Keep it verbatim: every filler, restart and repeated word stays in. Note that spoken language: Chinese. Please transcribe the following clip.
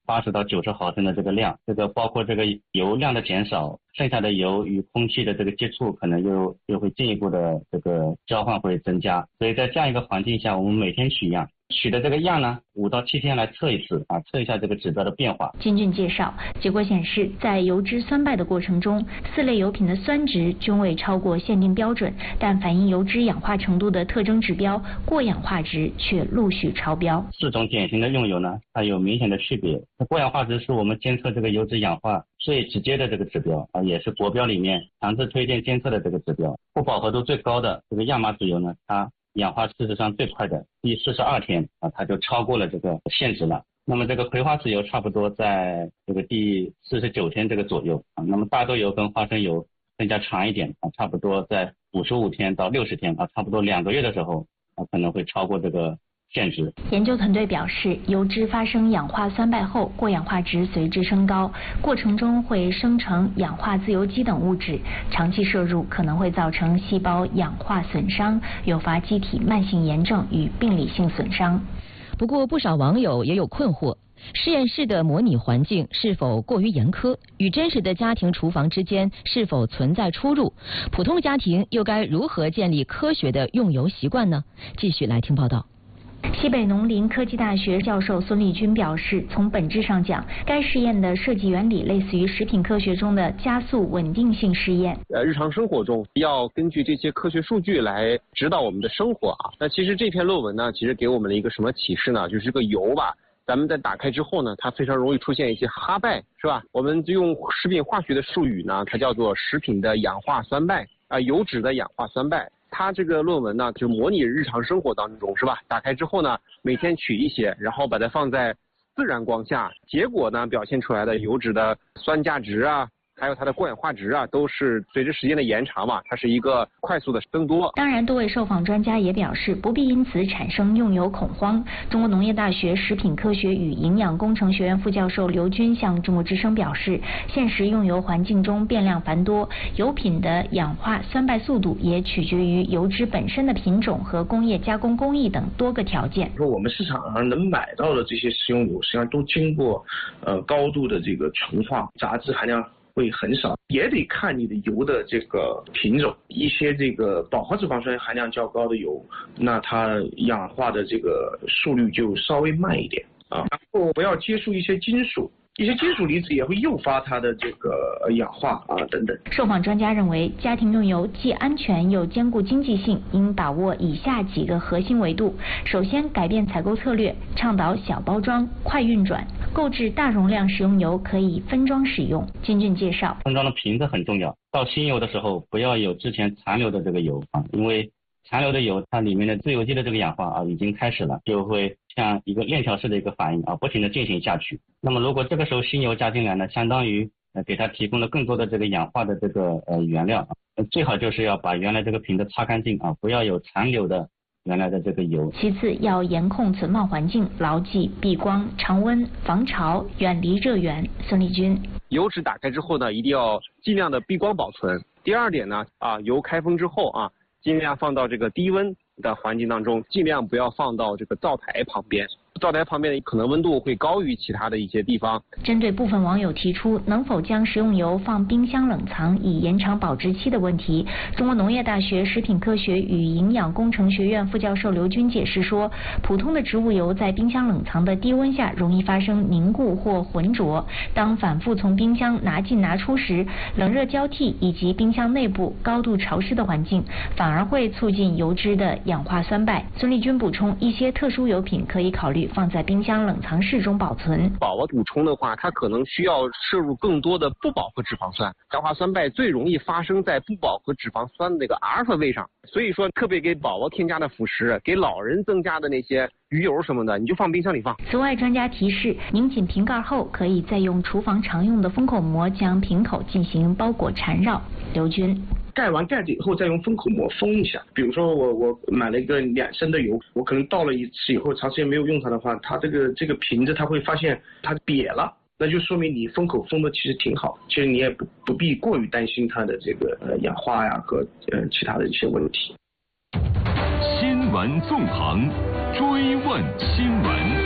八十到九十毫升的这个量，这个包括这个油量的减少，剩下的油与空气的这个接触可能又又会进一步的这个交换会增加，所以在这样一个环境下，我们每天取样。取的这个样呢，五到七天来测一次啊，测一下这个指标的变化。 金俊介绍，结果显示，在油脂酸败的过程中，四类油品的酸值均未超过限定标准，但反映油脂氧化程度的特征指标过氧化值却陆续超标。 四种典型的用油呢，它有明显的区别。过氧化值是我们监测这个油脂氧化最直接的这个指标啊，也是国标里面强制推荐监测的这个指标。不饱和度最高的这个亚麻籽油呢，它氧化事实上最快的第四十二天啊，它就超过了这个限值了。那么这个葵花籽油差不多在这个第四十九天这个左右啊。那么大豆油跟花生油更加长一点啊，差不多在五十五天到六十天啊，差不多两个月的时候啊，可能会超过这个限值。 研究团队表示，油脂发生氧化酸败后，过氧化值随之升高，过程中会生成氧化自由基等物质，长期摄入可能会造成细胞氧化损伤，诱发机体慢性炎症与病理性损伤。 不过，不少网友也有困惑。实验室的模拟环境是否过于严苛？与真实的家庭厨房之间是否存在出入？普通家庭又该如何建立科学的用油习惯呢？继续来听报道。 西北农林科技大学教授孙立军表示，从本质上讲，该试验的设计原理类似于食品科学中的加速稳定性试验。 呃，日常生活中要根据这些科学数据来指导我们的生活啊。那其实这篇论文呢，其实给我们了一个什么启示呢？就是这个油吧，咱们在打开之后呢，它非常容易出现一些哈败，是吧？我们就用食品化学的术语呢，它叫做食品的氧化酸败啊、呃，油脂的氧化酸败。它这个论文呢，就模拟日常生活当中，是吧？打开之后呢，每天取一些，然后把它放在自然光下，结果呢，表现出来的油脂的酸价值啊，还有它的过氧化值啊，都是随着时间的延长嘛，它是一个快速的增多。 当然，多位受访专家也表示，不必因此产生用油恐慌。中国农业大学食品科学与营养工程学院副教授刘军向中国之声表示，现实用油环境中变量繁多，油品的氧化酸败速度也取决于油脂本身的品种和工业加工工艺等多个条件。 说我们市场上能买到的这些食用油，实际上都经过呃高度的这个纯化，杂质含量会很少，也得看你的油的这个品种。一些这个饱和脂肪酸含量较高的油，那它氧化的这个速率就稍微慢一点啊。然后不要接触一些金属。一些金属离子也会诱发它的这个氧化啊等等。 受访专家认为，家庭用油既安全又兼顾经济性，应把握以下几个核心维度：首先，改变采购策略，倡导小包装、快运转，购置大容量食用油可以分装使用。金俊介绍， 分装的瓶子很重要。倒新油的时候，不要有之前残留的这个油啊，因为残留的油，它里面的自由基的这个氧化啊已经开始了，就会像一个链条式的一个反应啊，不停的进行下去。那么如果这个时候新油加进来呢，相当于呃给它提供了更多的这个氧化的这个呃原料啊，最好就是要把原来这个瓶子擦干净啊，不要有残留的原来的这个油。 其次，要严控存放环境，牢记避光、常温、防潮、远离热源。孙立军， 油脂打开之后呢，一定要尽量的避光保存。第二点呢，啊，油开封之后啊，尽量放到这个低温的环境当中，尽量不要放到这个灶台旁边。灶台旁边的可能温度会高于其他的一些地方。 针对部分网友提出能否将食用油放冰箱冷藏以延长保质期的问题，中国农业大学食品科学与营养工程学院副教授刘军解释说，普通的植物油在冰箱冷藏的低温下容易发生凝固或浑浊，当反复从冰箱拿进拿出时，冷热交替以及冰箱内部高度潮湿的环境反而会促进油脂的氧化酸败。孙立军补充，一些特殊油品可以考虑放在冰箱冷藏室中保存。 饱和补充的话，它可能需要摄入更多的不饱和脂肪酸，氧化酸败最容易发生在不饱和脂肪酸的那个阿尔法位上，所以说特别给宝宝添加的辅食，给老人增加的那些鱼油什么的，你就放冰箱里放。 此外，专家提示，拧紧瓶盖后，可以再用厨房常用的封口膜将瓶口进行包裹缠绕。刘军， 盖完盖子以后再用封口膜封一下。比如说我我买了一个两升的油，我可能倒了一次以后长时间没有用它的话，它这个这个瓶子它会发现它瘪了，那就说明你封口封的其实挺好，其实你也不不必过于担心它的这个呃氧化呀和呃其他的一些问题。 新闻纵横，追问新闻。